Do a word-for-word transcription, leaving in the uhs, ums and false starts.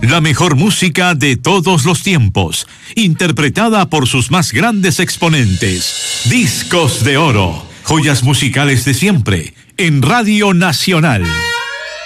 La mejor música de todos los tiempos, interpretada por sus más grandes exponentes. Discos de oro, joyas musicales de siempre, en Radio Nacional.